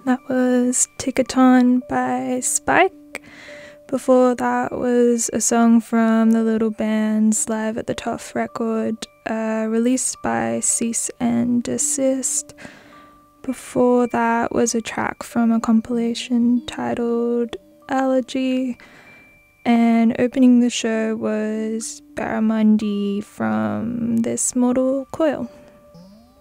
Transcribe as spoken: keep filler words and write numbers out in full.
That was Tickaton by Spike. Before that was a song from the Little Band's Live at the Toff record, uh, released by Cease and Desist. Before that was a track from a compilation titled Allergy. And opening the show was Barramundi from This Mortal Coil.